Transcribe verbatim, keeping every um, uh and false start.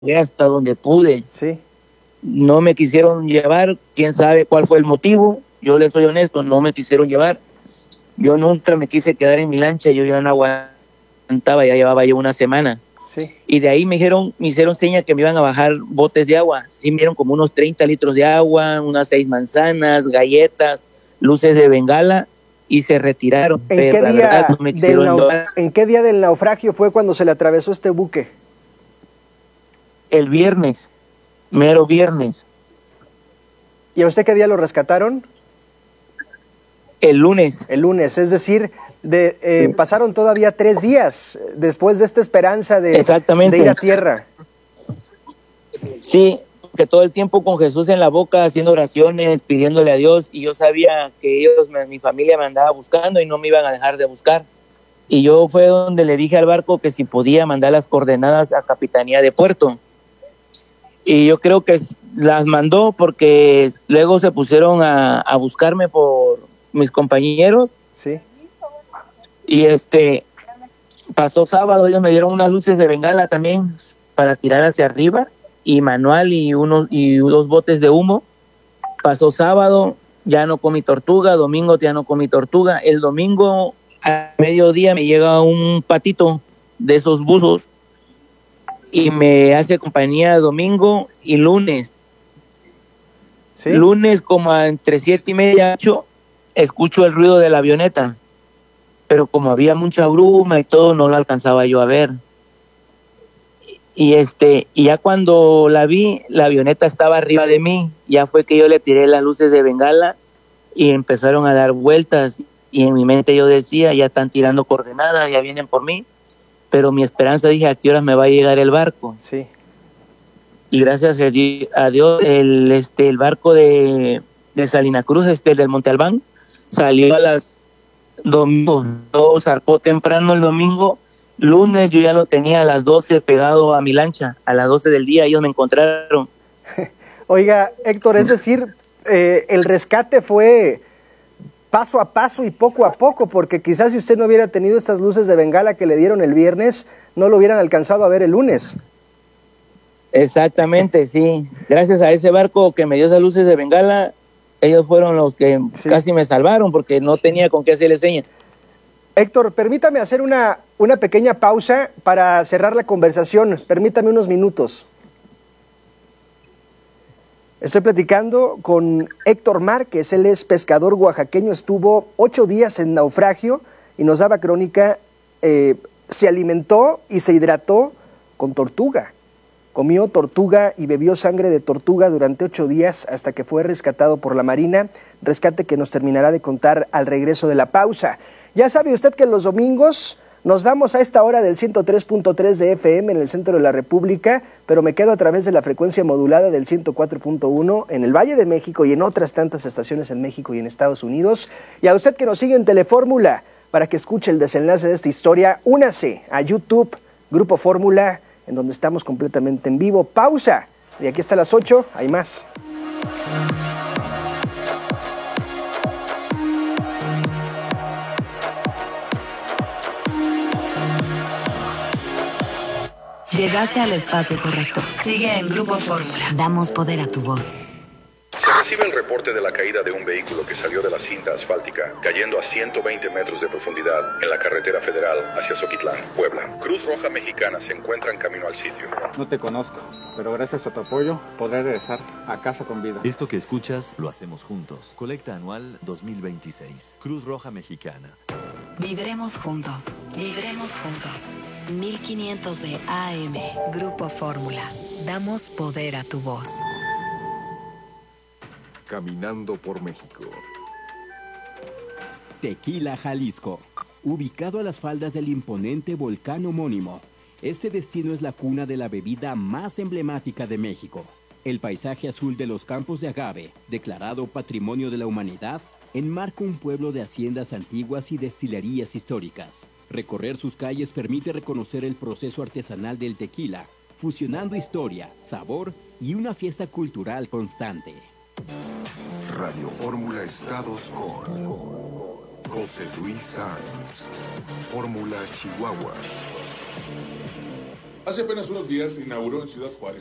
hasta donde pude. Sí. No me quisieron llevar, quién sabe cuál fue el motivo. Yo les soy honesto, no me quisieron llevar. Yo nunca me quise quedar en mi lancha, yo ya no aguantaba, ya llevaba yo una semana. Sí. Y de ahí me dijeron, me hicieron seña que me iban a bajar botes de agua. Sí, me dieron como unos treinta litros de agua, unas seis manzanas, galletas, luces de bengala, y se retiraron. ¿En pero qué la día verdad no me del quisieron nau- llevar. ¿En qué día del naufragio fue cuando se le atravesó este buque? El viernes, mero viernes. ¿Y a usted qué día lo rescataron? El lunes. El lunes, es decir, de, eh, sí. pasaron todavía tres días después de esta esperanza de, Exactamente. de ir a tierra. Sí, que todo el tiempo con Jesús en la boca, haciendo oraciones, pidiéndole a Dios, y yo sabía que ellos, mi familia me andaba buscando y no me iban a dejar de buscar. Y yo fue donde le dije al barco que si podía mandar las coordenadas a Capitanía de Puerto. Y yo creo que las mandó porque luego se pusieron a, a buscarme por mis compañeros. Sí. Y este, pasó sábado, ellos me dieron unas luces de bengala también para tirar hacia arriba, y manual y unos y dos botes de humo. Pasó sábado, ya no comí tortuga, domingo ya no comí tortuga. El domingo a mediodía me llega un patito de esos buzos y me hace compañía domingo y lunes. ¿Sí? Lunes como entre siete y media, ocho, escucho el ruido de la avioneta, pero como había mucha bruma y todo, no lo alcanzaba yo a ver. Y este, y ya cuando la vi, la avioneta estaba arriba de mí. Ya fue que yo le tiré las luces de bengala y empezaron a dar vueltas. Y en mi mente yo decía, ya están tirando coordenadas, ya vienen por mí. Pero mi esperanza, dije, ¿a qué horas me va a llegar el barco? Sí. Y gracias a Dios, el, este, el barco de, de Salina Cruz, este, del Monte Albán, salió a las domingo, todo zarpó temprano el domingo. Lunes yo ya lo tenía a las doce pegado a mi lancha, a las doce del día ellos me encontraron. Oiga, Héctor, es decir, eh, el rescate fue paso a paso y poco a poco, porque quizás si usted no hubiera tenido estas luces de bengala que le dieron el viernes, no lo hubieran alcanzado a ver el lunes. Exactamente, sí. Gracias a ese barco que me dio esas luces de bengala, ellos fueron los que sí. casi me salvaron, porque no tenía con qué hacerle señas. Héctor, permítame hacer una, una pequeña pausa para cerrar la conversación. Permítame unos minutos. Estoy platicando con Héctor Márquez, él es pescador oaxaqueño, estuvo ocho días en naufragio y nos daba crónica, eh, se alimentó y se hidrató con tortuga. Comió tortuga y bebió sangre de tortuga durante ocho días hasta que fue rescatado por la Marina, rescate que nos terminará de contar al regreso de la pausa. Ya sabe usted que los domingos nos vamos a esta hora del ciento tres punto tres de F M en el centro de la República, pero me quedo a través de la frecuencia modulada del ciento cuatro punto uno en el Valle de México y en otras tantas estaciones en México y en Estados Unidos. Y a usted que nos sigue en Telefórmula, para que escuche el desenlace de esta historia, únase a YouTube, Grupo Fórmula, en donde estamos completamente en vivo. Pausa. Y aquí hasta las ocho, hay más. Llegaste al espacio correcto. Sigue en Grupo Fórmula. Damos poder a tu voz. Se recibe el reporte de la caída de un vehículo que salió de la cinta asfáltica, cayendo a ciento veinte metros de profundidad en la carretera federal hacia Zoquitlán, Puebla. Cruz Roja Mexicana se encuentra en camino al sitio. No te conozco, pero gracias a tu apoyo podré regresar a casa con vida. Esto que escuchas lo hacemos juntos. Colecta anual dos mil veintiséis. Cruz Roja Mexicana. Viviremos juntos. Viviremos juntos. mil quinientos de A M. Grupo Fórmula. Damos poder a tu voz. Caminando por México. Tequila, Jalisco. Ubicado a las faldas del imponente volcán homónimo, este destino es la cuna de la bebida más emblemática de México. El paisaje azul de los campos de agave, declarado Patrimonio de la Humanidad, enmarca un pueblo de haciendas antiguas y destilerías históricas. Recorrer sus calles permite reconocer el proceso artesanal del tequila, fusionando historia, sabor y una fiesta cultural constante. Radio Fórmula Estados con José Luis Sáenz. Fórmula Chihuahua. Hace apenas unos días se inauguró en Ciudad Juárez